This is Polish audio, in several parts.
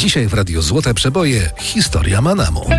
Dzisiaj w Radiu Złote Przeboje historia Manamu.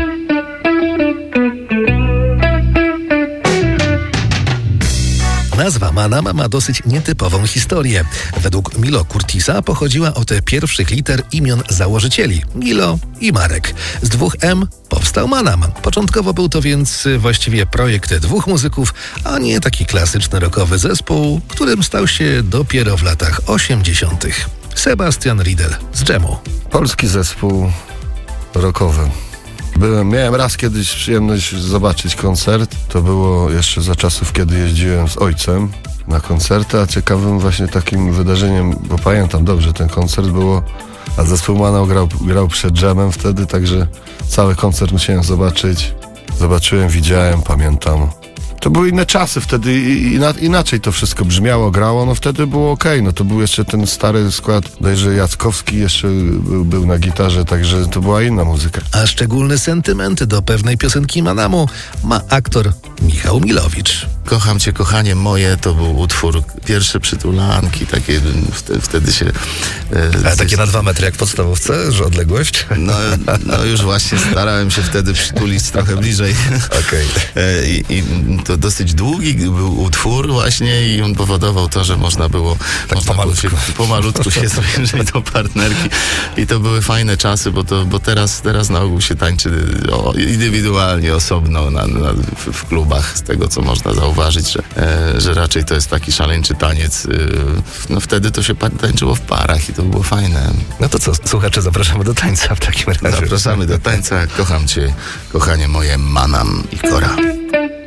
Nazwa Manam ma dosyć nietypową historię. Według Milo Curtisa pochodziła od pierwszych liter imion założycieli Milo i Marek. Z 2 M powstał Manam. Początkowo był to więc właściwie projekt 2 muzyków, a nie taki klasyczny rockowy zespół, którym stał się dopiero w latach 80. Sebastian Riedel z Dżemu. Polski zespół rockowy. Miałem raz kiedyś przyjemność zobaczyć koncert. To było jeszcze za czasów, kiedy jeździłem z ojcem na koncerty, a ciekawym właśnie takim wydarzeniem, bo pamiętam dobrze ten koncert było, a zespół Manam grał przed Dżemem wtedy, także cały koncert musiałem zobaczyć. Zobaczyłem, widziałem, pamiętam. To były inne czasy, wtedy inaczej to wszystko brzmiało, grało, no wtedy było okej. No to był jeszcze ten stary skład, bodajże Jackowski jeszcze był na gitarze, także to była inna muzyka. A szczególny sentyment do pewnej piosenki Manamu ma aktor Michał Milowicz. Kocham cię, kochanie moje, to był utwór Pierwsze przytulanki, takie wtedy się... A takie na 2 metry jak w podstawówce, że odległość? No już właśnie starałem się wtedy przytulić trochę bliżej. Okej. I to dosyć długi był utwór właśnie i on powodował to, że można było pomalutku się zbliżyć do partnerki i to były fajne czasy, bo teraz na ogół się tańczy indywidualnie, osobno w klubach, z tego co można zauważyć, że raczej to jest taki szaleńczy taniec. No wtedy to się tańczyło w parach i to było fajne. No to co, słuchacze, zapraszamy do tańca w takim razie. Zapraszamy do tańca. Kocham cię, kochanie moje, Manam i Kora.